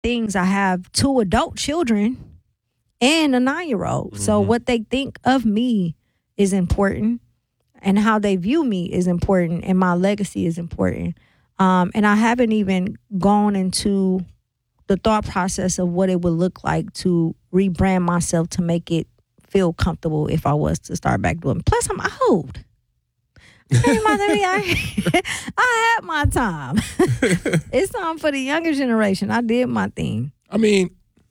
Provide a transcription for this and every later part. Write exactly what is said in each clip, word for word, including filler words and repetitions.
things. I have two adult children and a nine-year-old. Mm-hmm. So what they think of me is important, and how they view me is important, and my legacy is important. Um, and I haven't even gone into the thought process of what it would look like to rebrand myself to make it feel comfortable if I was to start back doing. Plus, I'm old. I, I had my time. It's time for the younger generation. I did my thing. I mean,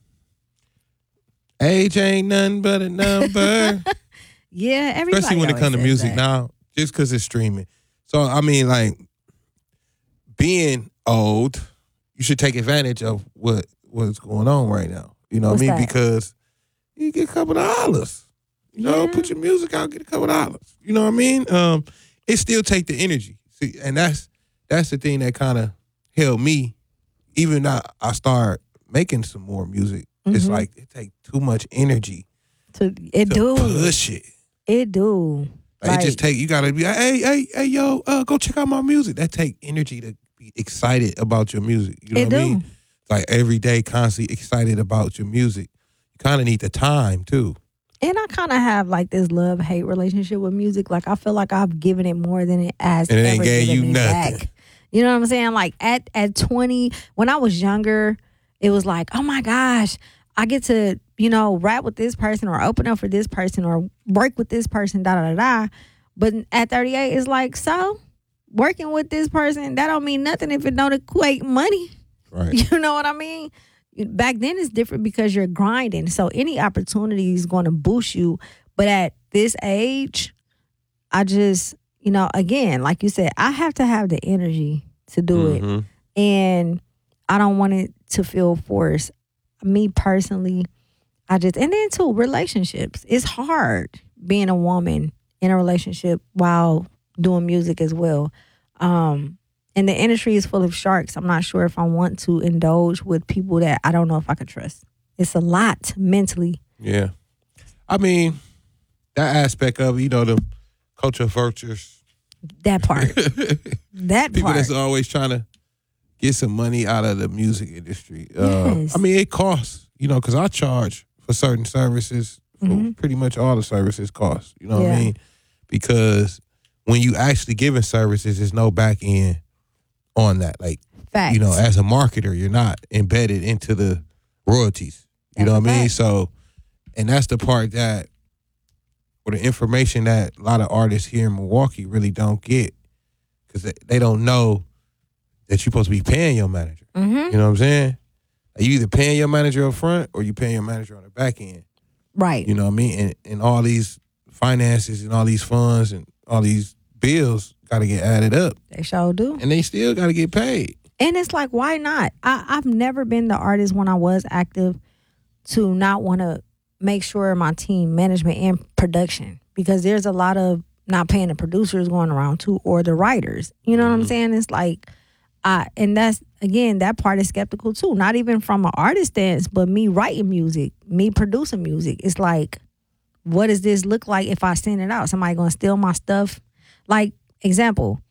age ain't nothing but a number. Yeah, everybody. Especially when it comes to music that. now, just because it's streaming. So, I mean, like, being old, you should take advantage of what what's going on right now. You know What's what I mean? that? Because you get a couple of dollars. You know, Yeah. put your music out, get a couple of dollars. You know what I mean? Um, it still take the energy. See, and that's that's the thing that kind of held me. Even though I start making some more music, mm-hmm. it's like it take too much energy to it to do push it. It do. Like, Like, it just take, you gotta be like, hey, hey, hey, yo, uh, go check out my music. That take energy to be excited about your music. You know it what do. I mean? Like every day, constantly excited about your music. You kind of need the time too. And I kind of have like this love-hate relationship with music. Like, I feel like I've given it more than it has And it ever ain't gave given you me nothing. back. You know what I'm saying? Like, at, at twenty, when I was younger, it was like, oh my gosh, I get to, you know, rap with this person or open up for this person or work with this person, da da da da. But at thirty-eight, it's like, so working with this person, that don't mean nothing if it don't equate money. Right. You know what I mean? Back then it's different because you're grinding. So any opportunity is going to boost you. But at this age, I just, you know, again, like you said, I have to have the energy to do Mm-hmm. it. And I don't want it to feel forced. Me personally, I just, and then too, relationships. It's hard being a woman in a relationship while doing music as well. Um, and the industry is full of sharks. I'm not sure if I want to indulge with people that I don't know if I can trust. It's a lot mentally. Yeah. I mean, that aspect of, you know, the culture vultures. That part. that People part. that's always trying to get some money out of the music industry. Uh, Yes. I mean, it costs, you know, because I charge for certain services. For Mm-hmm. pretty much all the services cost. You know what Yeah. I mean? Because when you actually giving services, there's no back end on that. Like, Facts. you know, as a marketer, you're not embedded into the royalties. You That's know a what I mean? fact. So, and that's the part that, or the information that a lot of artists here in Milwaukee really don't get, because they, they don't know that you're supposed to be paying your manager. Mm-hmm. You know what I'm saying? Are you either paying your manager up front or you paying your manager on the back end? Right. You know what I mean? And, and all these finances and all these funds and all these bills got to get added up. They sure do. And they still got to get paid. And it's like, why not? I, I've never been the artist when I was active to not want to make sure my team, management, and production, because there's a lot of not paying the producers going around too, or the writers. You know what I'm saying? It's like, I, and that's, again, that part is skeptical too. Not even from an artist stance, but me writing music, me producing music. It's like, what does this look like if I send it out? Somebody gonna steal my stuff? Like, example,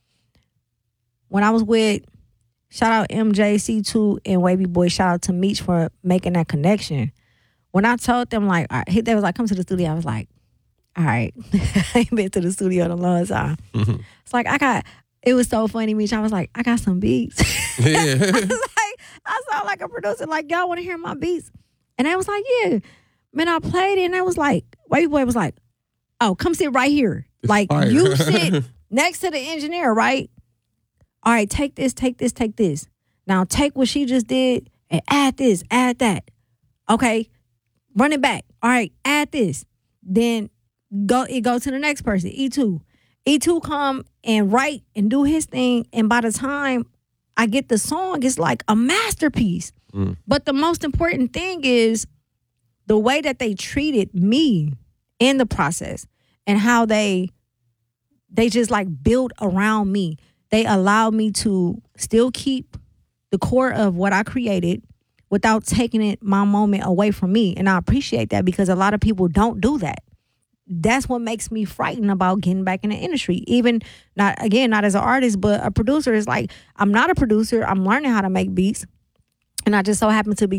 when I was with, shout out M J C two and Wavy Boy, shout out to Meech for making that connection. When I told them, like, all right, they was like, come to the studio, I was like, all right. I ain't been to the studio in a long time. Mm-hmm. It's like, I got, it was so funny, Meech. I was like, I got some beats. Yeah. I was like, I sound like a producer, like, y'all want to hear my beats? And I was like, yeah. Man, I played it, and I was like, Wavy Boy was like, oh, come sit right here. It's like, fire. you sit next to the engineer, right? All right, take this, take this, take this. Now take what she just did and add this, add that. Okay, run it back. All right, add this. Then go. It goes to the next person, E two. E two come and write and do his thing, and by the time I get the song, it's like a masterpiece. Mm. But the most important thing is the way that they treated me in the process, and how they they just like build around me. They allowed me to still keep the core of what I created without taking it my moment away from me. And I appreciate that, because a lot of people don't do that. That's what makes me frightened about getting back in the industry. Even not, again, not as an artist, but a producer is like, I'm not a producer. I'm learning how to make beats. And I just so happened to be